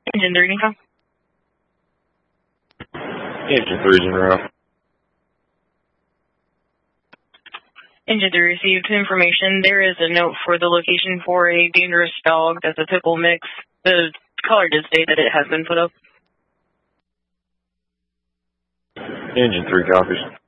Engine 3, Nico. Engine 3's en route. Engine 3 received information. There is a note for the location for a dangerous dog that's a pit bull mix. The caller did state that it has been put up. Engine 3 copies.